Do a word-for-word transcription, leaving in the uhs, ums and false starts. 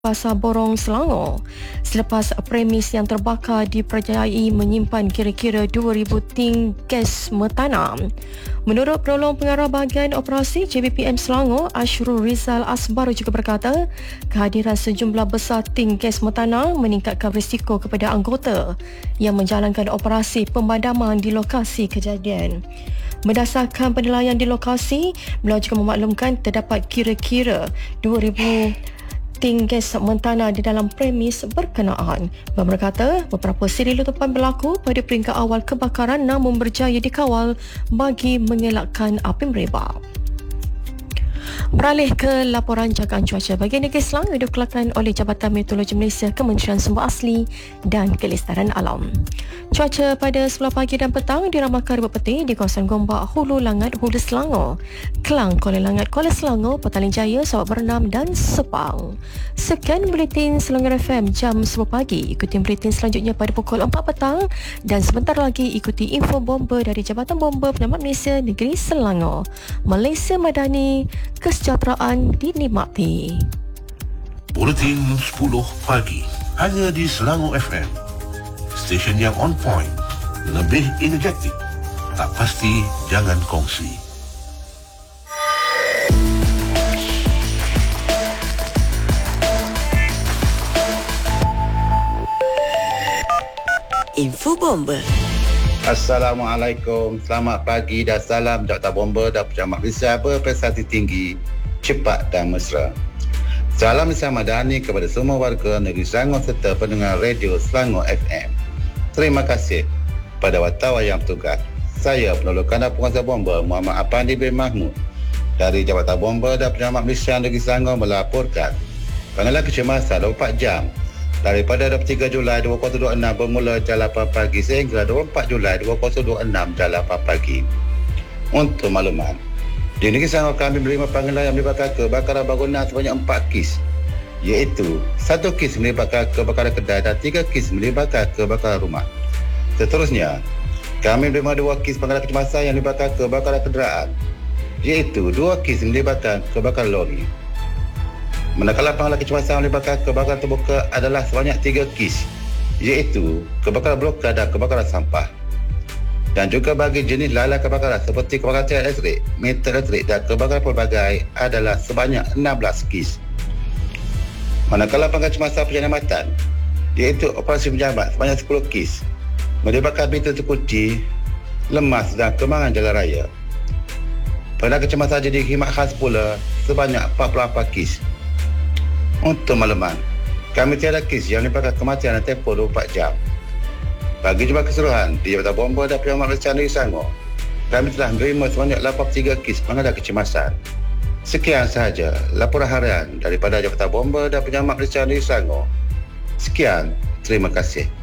Pasar Borong Selangor selepas premis yang terbakar dipercayai menyimpan kira-kira dua ribu ting gas metana. Menurut penolong pengarah bahagian operasi J B P M Selangor, Ashrul Rizal Asbar juga berkata, kehadiran sejumlah besar ting gas metana meningkatkan risiko kepada anggota yang menjalankan operasi pemadaman di lokasi kejadian. Berdasarkan penilaian di lokasi, beliau juga memaklumkan terdapat kira-kira dua ribu ting gas mentana di dalam premis berkenaan. Beliau berkata, beberapa siri letupan berlaku pada peringkat awal kebakaran namun berjaya dikawal bagi mengelakkan api merebak. Beralih ke laporan jagaan cuaca bagi negeri Selangor dikeluarkan oleh Jabatan Meteorologi Malaysia, Kementerian Sumber Asli dan Kelestarian Alam. Cuaca pada sebelah pagi dan petang diramalkan ribuan peti di kawasan Gombak, Hulu Langat, Hulu Selangor, Kelang, Kuala Langat, Kuala Selangor, Petaling Jaya, Sarawak Bernam dan Sepang. Sekian Buletin Selangor F M jam sepuluh pagi. Ikuti buletin selanjutnya pada pukul empat petang dan sebentar lagi ikuti info bomba dari Jabatan Bomba Penyelamat Malaysia Negeri Selangor. Malaysia Madani, kesejahteraan dinikmati. Buletin sepuluh pagi hanya di Selangor F M. Stesen yang on point, lebih energetik. Tak pasti jangan kongsi. Info Bomba. Assalamualaikum, selamat pagi dan salam Jabatan Bomba dan Pejabat Malaysia berprestasi tinggi, cepat dan mesra. Salam Malaysia Madani kepada semua warga negeri Selangor serta pendengar radio Selangor F M. Terima kasih pada wartawan yang bertugas. Saya penolong kandang penguasa bomba Muhammad Apandi bin Mahmud dari Jabatan Bomba dan Penyelamat Malaysia Negeri Selangor melaporkan pengalaman kecemasan dua puluh empat jam daripada dua puluh tiga Julai dua ribu dua puluh enam bermula jam lapan pagi sehingga dua puluh empat Julai dua ribu dua puluh enam jam lapan pagi. Untuk makluman, di negeri Selangor kami menerima panggilan yang melibatkan kebakaran bangunan sebanyak empat kes, iaitu satu kes melibatkan kebakaran kedai dan tiga kes melibatkan kebakaran rumah. Seterusnya, kami menerima dua kes panggilan kecemasan yang melibatkan kebakaran kenderaan, iaitu dua kes melibatkan kebakaran lori. Manakala panggilan kecemasan melibatkan kebakaran terbuka adalah sebanyak tiga kes, iaitu kebakaran blokar dan kebakaran sampah. Dan juga bagi jenis lain kebakaran seperti kebakaran tiang elektrik, meter elektrik dan kebakaran pelbagai adalah sebanyak enam belas kes. Manakala panggilan kecemasan penyelamatan, iaitu operasi penyelamatan sebanyak sepuluh kes, melibatkan meter terkunci, lemas dan kemangan jalan raya. Panggilan kecemasan jadi khidmat khas pula sebanyak empat puluh lapan kes. Untuk makluman, kami tiada kes yang melibatkan kematian dan tempoh dua puluh empat jam. Bagi jumlah keseluruhan di Jabatan Bomba dan Penyelamat Malaysia Negeri Selangor, kami telah menerima sebanyak lapan puluh tiga kes pengadaan kecemasan. Sekian sahaja laporan harian daripada Jabatan Bomba dan Penyelamat Malaysia Negeri Selangor. Sekian, terima kasih.